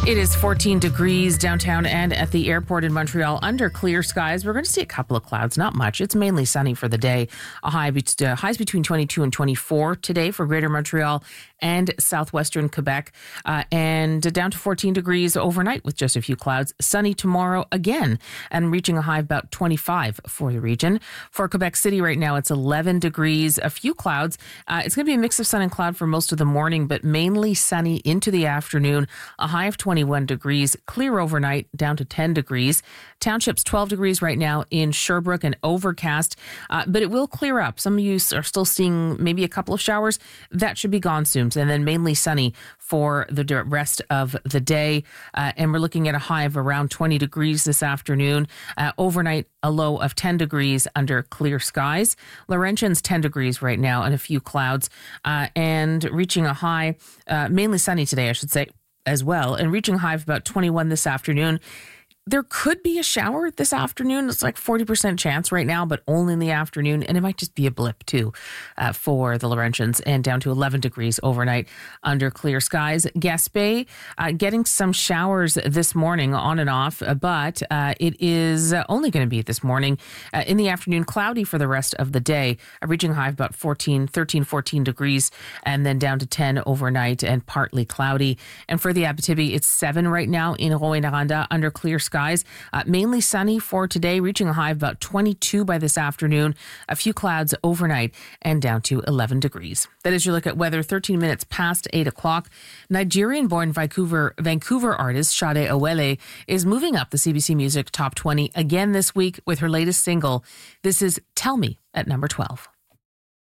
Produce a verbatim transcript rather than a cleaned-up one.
It is fourteen degrees downtown and at the airport in Montreal under clear skies. We're going to see a couple of clouds, not much. It's mainly sunny for the day. A high be- uh, highs between twenty-two and twenty-four today for Greater Montreal and southwestern Quebec, uh, and down to fourteen degrees overnight with just a few clouds. Sunny tomorrow again and reaching a high of about twenty-five for the region. For Quebec City right now, it's eleven degrees, a few clouds. Uh, it's going to be a mix of sun and cloud for most of the morning, but mainly sunny into the afternoon. A high of twenty-one degrees, clear overnight, down to ten degrees. Townships twelve degrees right now in Sherbrooke and overcast, uh, but it will clear up. Some of you are still seeing maybe a couple of showers. That should be gone soon. And then mainly sunny for the rest of the day. Uh, and we're looking at a high of around twenty degrees this afternoon. Uh, overnight, a low of ten degrees under clear skies. Laurentian's ten degrees right now and a few clouds, uh, and reaching a high, uh, mainly sunny today, I should say, as well, and reaching a high of about twenty-one this afternoon. There could be a shower this afternoon. It's like forty percent chance right now, but only in the afternoon. And it might just be a blip too uh, for the Laurentians, and down to eleven degrees overnight under clear skies. Gaspé uh, getting some showers this morning on and off, but uh, it is only going to be this morning. Uh, in the afternoon, cloudy for the rest of the day, uh, reaching a high of about fourteen, thirteen, fourteen degrees, and then down to ten overnight and partly cloudy. And for the Abitibi, it's seven right now in Rouyn-Noranda under clear skies. Skies. Uh, mainly sunny for today, reaching a high of about twenty-two by this afternoon. A few clouds overnight and down to eleven degrees. That is your look at weather, thirteen minutes past eight o'clock. Nigerian-born Vancouver, Vancouver artist Sade Awele is moving up the C B C Music Top twenty again this week with her latest single. This is Tell Me at number twelve.